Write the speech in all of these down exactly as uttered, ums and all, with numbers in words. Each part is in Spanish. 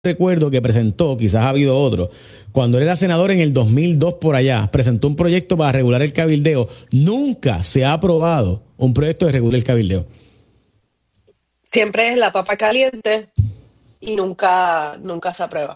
recuerdo que presentó, quizás ha habido otro, cuando él era senador en el dos mil dos por allá, presentó un proyecto para regular el cabildeo. Nunca se ha aprobado un proyecto de regular el cabildeo. Siempre es la papa caliente y nunca, nunca se aprueba.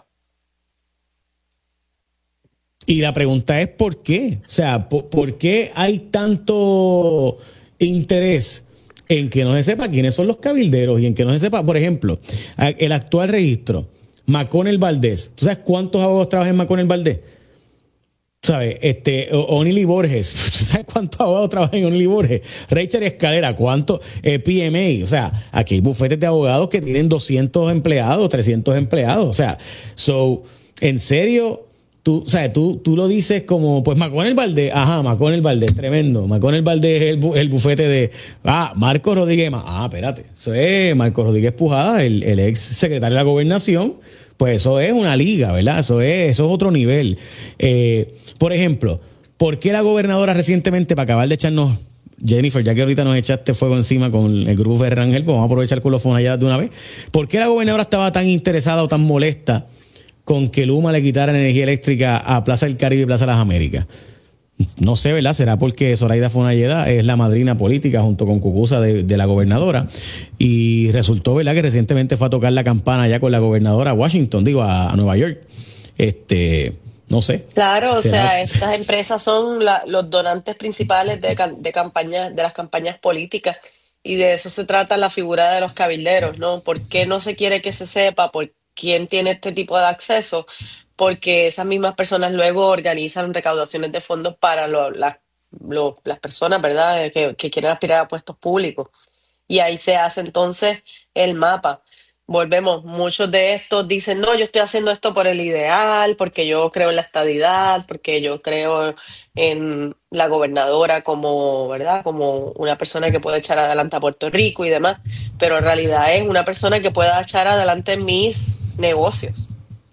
Y la pregunta es ¿por qué? O sea, ¿por, por qué hay tanto interés en que no se sepa quiénes son los cabilderos y en que no se sepa, por ejemplo, el actual registro, McConnell Valdés? ¿Tú sabes cuántos abogados trabajan en McConnell Valdés? ¿Sabes? Este, O'Neill y Borges. ¿Tú sabes cuántos abogados trabajan en O'Neill y Borges? Rachel Escalera, ¿cuántos? Eh, P M A. O sea, aquí hay bufetes de abogados que tienen doscientos empleados, trescientos empleados. O sea, so, en serio, tú, ¿sabes? Tú, tú lo dices como, pues McConnell Valdés, ajá, McConnell Valdés, tremendo. McConnell Valdés es el, bu el bufete de, ah, Marco Rodríguez, ah, espérate, eso es Marco Rodríguez Pujada, el, el ex secretario de la Gobernación. Pues eso es una liga, ¿verdad? Eso es, eso es otro nivel. Eh, por ejemplo, ¿por qué la gobernadora recientemente, para acabar de echarnos, Jennifer, ya que ahorita nos echaste fuego encima con el grupo Ferrangel, pues vamos a aprovechar con los allá de una vez? ¿Por qué la gobernadora estaba tan interesada o tan molesta con que Luma le quitara energía eléctrica a Plaza del Caribe y Plaza de las Américas? No sé, ¿verdad? Será porque Zoraida Fonalleda es la madrina política junto con Cucuza de, de la gobernadora, y resultó, ¿verdad?, que recientemente fue a tocar la campana ya con la gobernadora a Washington, digo, a, a Nueva York. Este, no sé. Claro, o ¿Será? sea, estas empresas son la, los donantes principales de, de campañas, de las campañas políticas, y de eso se trata la figura de los cabilderos, ¿no? ¿Por qué no se quiere que se sepa por quién tiene este tipo de acceso? Porque esas mismas personas luego organizan recaudaciones de fondos para lo, la- lo- las personas, ¿verdad?, que, que quieren aspirar a puestos públicos. Y ahí se hace entonces el mapa. Volvemos, muchos de estos dicen, no, yo estoy haciendo esto por el ideal, porque yo creo en la estadidad, porque yo creo en la gobernadora como, ¿verdad?, como una persona que puede echar adelante a Puerto Rico y demás, pero en realidad es una persona que pueda echar adelante mis negocios.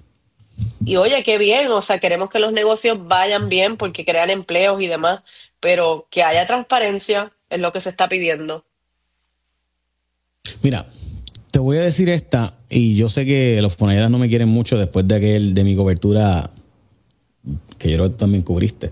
Y oye, qué bien, o sea, queremos que los negocios vayan bien porque crean empleos y demás, pero que haya transparencia es lo que se está pidiendo. Mira, te voy a decir esta, y yo sé que los Fonalladas no me quieren mucho después de aquel, de mi cobertura, que yo creo que también cubriste.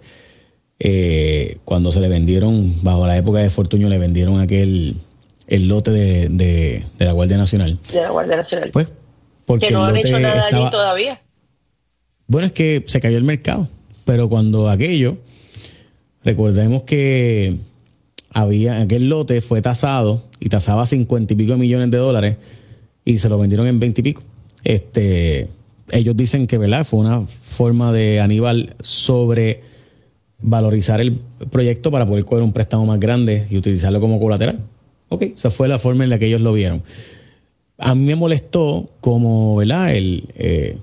Eh, cuando se le vendieron, bajo la época de Fortuño, le vendieron aquel, el lote de, de, de la Guardia Nacional. De la Guardia Nacional. Pues, Que porque no el han hecho lote nada allí estaba, todavía. bueno, es que se cayó el mercado, pero cuando aquello, recordemos que había, aquel lote fue tasado y tasaba cincuenta y pico de millones de dólares y se lo vendieron en veinte y pico. Este, ellos dicen que, ¿verdad?, fue una forma de Aníbal sobre valorizar el proyecto para poder coger un préstamo más grande y utilizarlo como colateral. Ok, esa fue la forma en la que ellos lo vieron. A mí me molestó como, ¿verdad?, el, eh,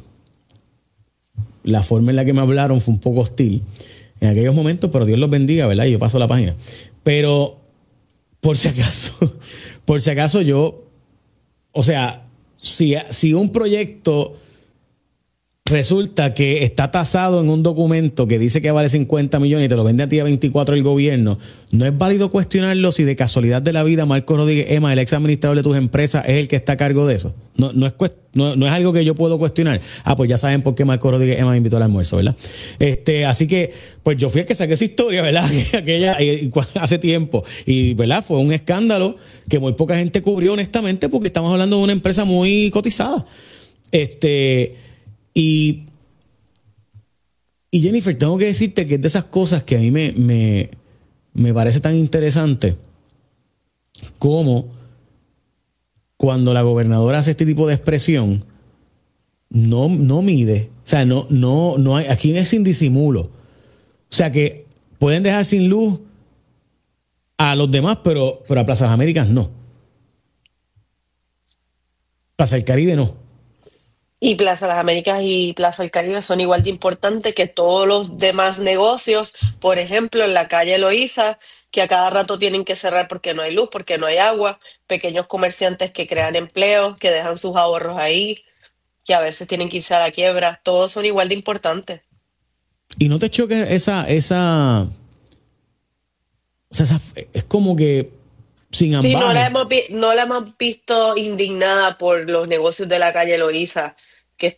la forma en la que me hablaron fue un poco hostil en aquellos momentos, pero Dios los bendiga, ¿verdad? Y yo paso la página. Pero, por si acaso, por si acaso yo, o sea, si, si un proyecto resulta que está tasado en un documento que dice que vale cincuenta millones y te lo vende a ti a veinticuatro el gobierno, ¿no es válido cuestionarlo si de casualidad de la vida Marco Rodríguez Ema, el ex administrador de tus empresas, es el que está a cargo de eso? No, no, es, no, no es algo que yo puedo cuestionar. Ah, pues ya saben por qué Marco Rodríguez Ema me invitó al almuerzo, ¿verdad? Este, así que, pues yo fui el que saqué esa historia, ¿verdad? Aquella, eh, hace tiempo. Y, ¿verdad?, fue un escándalo que muy poca gente cubrió, honestamente, porque estamos hablando de una empresa muy cotizada. Este... Y, y Jennifer, tengo que decirte que es de esas cosas que a mí me, me, me parece tan interesante como cuando la gobernadora hace este tipo de expresión, no, no mide. O sea, no, no, no hay, aquí no es sin disimulo. O sea que pueden dejar sin luz a los demás, pero, pero a Plaza de las Américas no. Plaza del Caribe no. Y Plaza Las Américas y Plaza del Caribe son igual de importantes que todos los demás negocios. Por ejemplo, en la calle Loíza, que a cada rato tienen que cerrar porque no hay luz, porque no hay agua. Pequeños comerciantes que crean empleos, que dejan sus ahorros ahí, que a veces tienen que irse a la quiebra. Todos son igual de importantes. Y no te choque esa, esa, o sea, esa, es como que sin Sí, no la ambaje. hemos, vi- no la hemos visto indignada por los negocios de la calle Loíza.